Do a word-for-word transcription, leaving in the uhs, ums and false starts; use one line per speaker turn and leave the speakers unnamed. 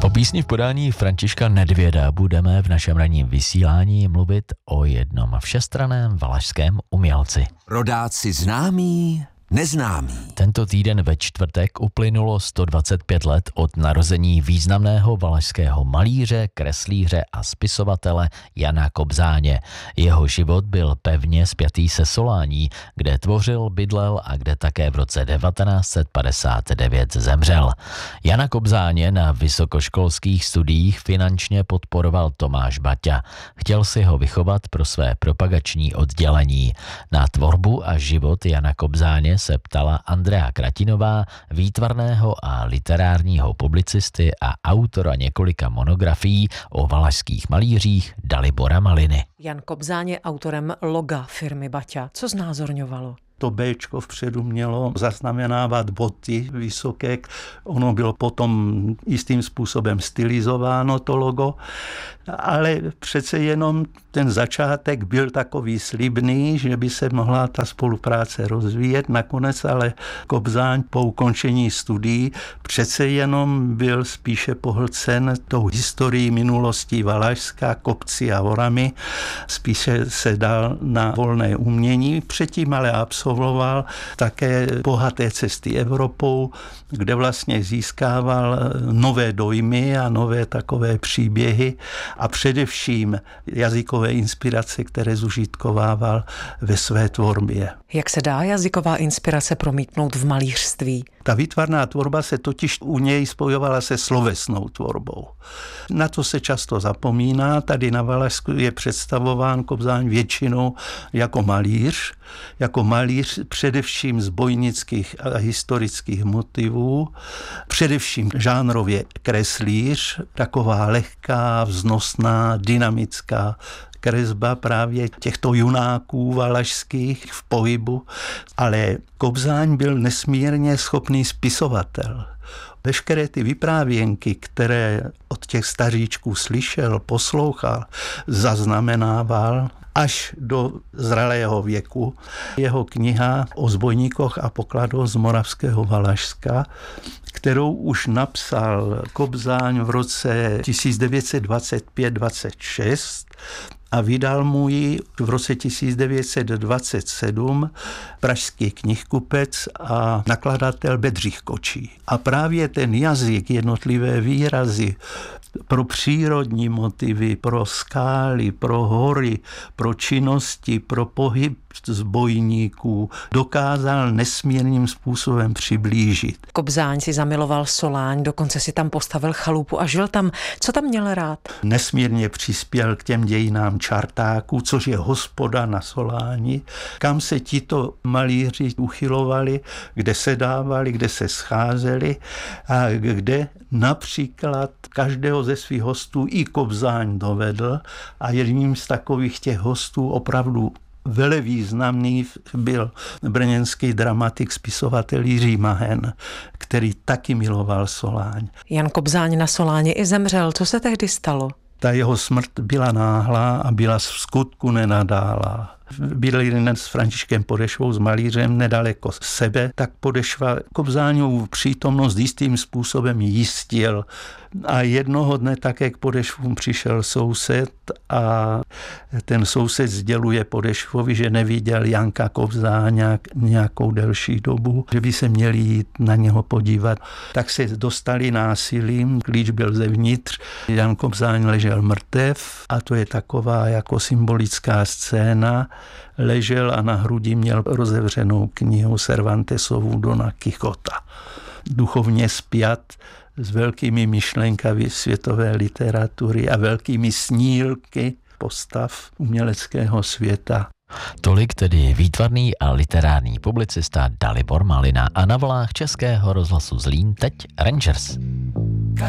O písni v podání Františka Nedvěda budeme v našem ranním vysílání mluvit o jednom všestranném valašském umělci.
Rodáci známí, neznámí.
Tento týden ve čtvrtek uplynulo sto dvacet pět let od narození významného valašského malíře, kreslíře a spisovatele Jana Kobzáně. Jeho život byl pevně spjatý se Solání, kde tvořil, bydlel a kde také v roce devatenáct set padesát devět zemřel. Jana Kobzáně na vysokoškolských studiích finančně podporoval Tomáš Baťa. Chtěl si ho vychovat pro své propagační oddělení. Na tvorbu a život Jana Kobzáně se ptala Andrea Kratinová, výtvarného a literárního publicisty a autora několika monografií o valašských malířích Dalibora Maliny.
Jan Kobzáň je autorem loga firmy Baťa. Co znázorňovalo?
To Béčko vpředu mělo zaznamenávat boty vysoké. Ono bylo potom jistým způsobem stylizováno, to logo, ale přece jenom ten začátek byl takový slibný, že by se mohla ta spolupráce rozvíjet. Nakonec ale Kobzáň po ukončení studií přece jenom byl spíše pohlcen tou historií minulosti Valašska, kopci a horami. Spíše se dal na volné umění. Předtím ale absolvoval také bohaté cesty Evropou, kde vlastně získával nové dojmy a nové takové příběhy a především jazykové inspirace, které zužitkovával ve své tvorbě.
Jak se dá jazyková inspirace promítnout v malířství?
Ta výtvarná tvorba se totiž u něj spojovala se slovesnou tvorbou. Na to se často zapomíná. Tady na Valašsku je představován Kobzáň většinou jako malíř, jako malíř především z bojnických a historických motivů, především žánrově kreslíř, taková lehká, vznosná, dynamická kresba právě těchto junáků valašských v pohybu, ale Kobzáň byl nesmírně schopný spisovatel. Veškeré ty vyprávěnky, které od těch staříčků slyšel, poslouchal, zaznamenával až do zralého věku. Jeho kniha o zbojníkoch a pokladoch z moravského Valašska, kterou už napsal Kobzáň v roce tisíc devět set dvacet pět dvacet šest, a vydal mu ji v roce tisíc devět set dvacet sedm pražský knihkupec a nakladatel Bedřich Kočí. A právě ten jazyk, jednotlivé výrazy pro přírodní motivy, pro skály, pro hory, pro činnosti, pro pohyb zbojníků dokázal nesmírným způsobem přiblížit.
Kobzáň si zamiloval Soláň, dokonce si tam postavil chalupu a žil tam. Co tam měl rád?
Nesmírně přispěl k těm dějinám Čartáků, což je hospoda na Soláni, kam se tito malíři uchylovali, kde se dávali, kde se scházeli a kde například každého ze svých hostů i Kobzáň dovedl a jedním z takových těch hostů opravdu velevýznamný byl brněnský dramatik, spisovatel Jiří Mahen, který taky miloval Soláň.
Jan Kobzáň na Soláni i zemřel. Co se tehdy stalo?
Ta jeho smrt byla náhlá a byla v skutku nenadálá. Bydleli s Františkem Podešvou, s malířem nedaleko sebe, tak Podešva Kobzáňovu přítomnost jistým způsobem jistil. A jednoho dne také k Podešvům přišel soused a ten soused sděluje Podešvovi, že neviděl Janka Kobzáňa nějakou delší dobu, že by se měli jít na něho podívat. Tak se dostali násilím, klíč byl zevnitř, Jan Kobzáň ležel mrtev a to je taková jako symbolická scéna. Ležel a na hrudi měl rozevřenou knihu Cervantesovu Dona Quixota. Duchovně spjat s velkými myšlenkami světové literatury a velkými snílky postav uměleckého světa.
Tolik tedy výtvarný a literární publicista Dalibor Malina a na vlnách Českého rozhlasu Zlín teď Rangers.